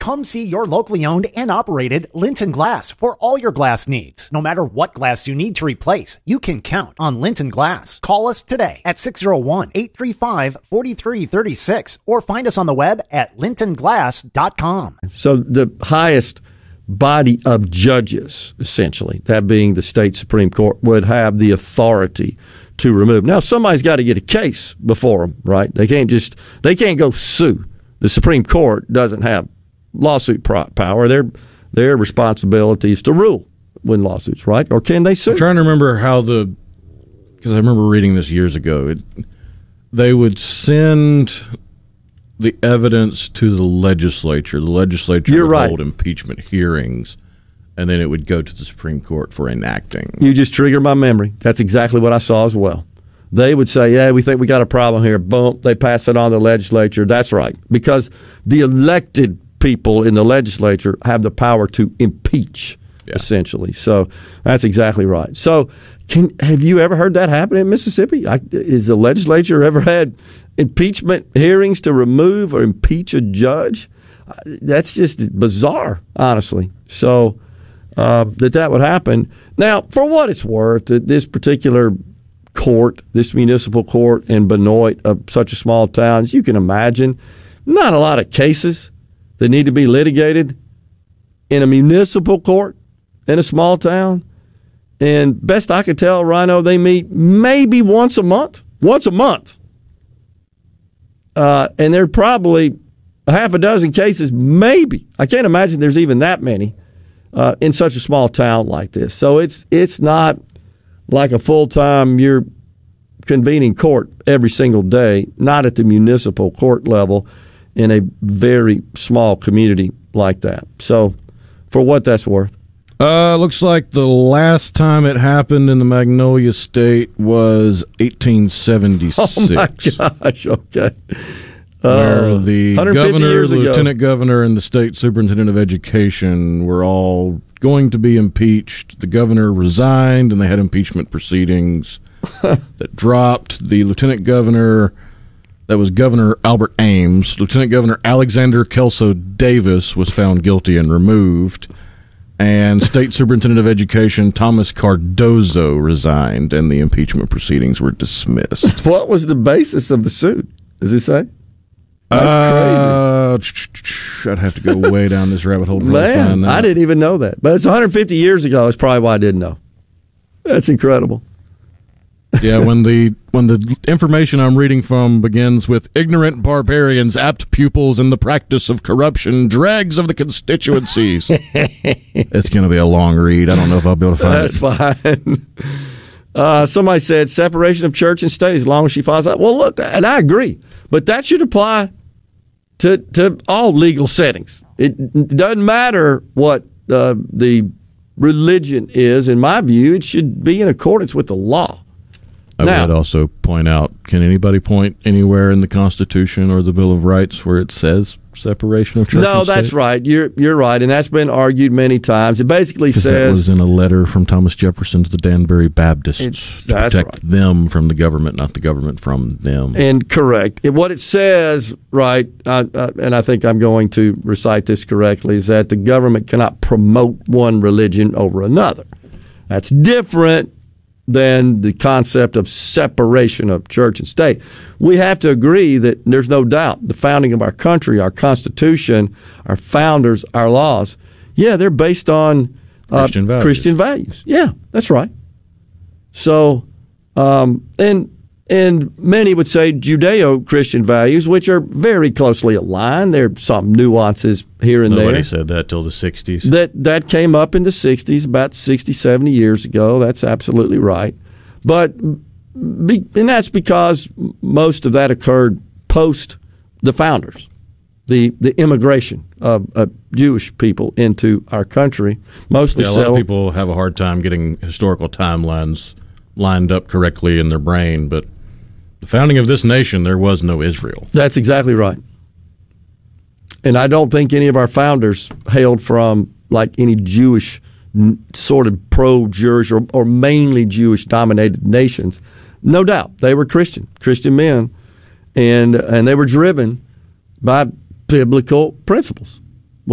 Come see your locally owned and operated Linton Glass for all your glass needs. No matter what glass you need to replace, you can count on Linton Glass. Call us today at 601-835-4336 or find us on the web at lintonglass.com. So the highest body of judges, essentially, that being the state Supreme Court, would have the authority to remove. Now, somebody's got to get a case before them, right? They can't go sue. The Supreme Court doesn't have lawsuit power. Their responsibility is to rule when lawsuits, right? Or can they sue? I'm trying to remember because I remember reading this years ago. They would send the evidence to the legislature. The legislature would hold impeachment hearings, and then it would go to the Supreme Court for enacting. You just triggered my memory. That's exactly what I saw as well. They would say, yeah, we think we got a problem here. Boom, they pass it on to the legislature. That's right. Because the elected people in the legislature have the power to impeach, essentially. So that's exactly right. So have you ever heard that happen in Mississippi? Has the legislature ever had impeachment hearings to remove or impeach a judge? That's just bizarre, honestly. So that would happen. Now, for what it's worth, this particular court, this municipal court in Benoit, of such a small town, as you can imagine, not a lot of cases that need to be litigated in a municipal court in a small town. And best I could tell, Rhino, they meet maybe once a month. And there are probably a half a dozen cases, maybe. I can't imagine there's even that many in such a small town like this. So it's not like a full-time, you're convening court every single day, not at the municipal court level in a very small community like that. So for what that's worth. Looks like the last time it happened in the Magnolia State was 1876. Oh, my gosh, okay. Where the governor, the lieutenant governor, and the state superintendent of education were all going to be impeached. The governor resigned, and they had impeachment proceedings that dropped. The lieutenant governor, that was Governor Albert Ames, Lieutenant Governor Alexander Kelso Davis was found guilty and removed. And State Superintendent of Education Thomas Cardozo resigned, and the impeachment proceedings were dismissed. What was the basis of the suit? Does he say? That's crazy. I'd have to go way down this rabbit hole. Man, I didn't even know that. But it's 150 years ago. That's probably why I didn't know. That's incredible. Yeah, when the information I'm reading from begins with ignorant barbarians, apt pupils in the practice of corruption, dregs of the constituencies. It's going to be a long read. I don't know if I'll be able to find it. That's fine. Somebody said separation of church and state as long as she follows that. Well, look, and I agree, but that should apply to all legal settings. It doesn't matter what the religion is. In my view, it should be in accordance with the law. I would also point out, can anybody point anywhere in the Constitution or the Bill of Rights where it says separation of church and state? No, that's right. You're right, and that's been argued many times. It basically says... that was in a letter from Thomas Jefferson to the Danbury Baptists to protect them from the government, not the government from them. And correct. What it says, right, and I think I'm going to recite this correctly, is that the government cannot promote one religion over another. That's different than the concept of separation of church and state. We have to agree that there's no doubt the founding of our country, our Constitution, our founders, our laws, they're based on Christian values. Yeah, that's right. So, and many would say Judeo-Christian values, which are very closely aligned. There are some nuances here and there. Nobody said that till the 60s. That came up in the 60s, about 60, 70 years ago. That's absolutely right. And that's because most of that occurred post the founders, the immigration of Jewish people into our country. Mostly a lot of people have a hard time getting historical timelines lined up correctly in their brain, but the founding of this nation, there was no Israel. That's exactly right. And I don't think any of our founders hailed from like any Jewish sort of pro-Jewish or mainly Jewish-dominated nations. No doubt. They were Christian men, and they were driven by biblical principles.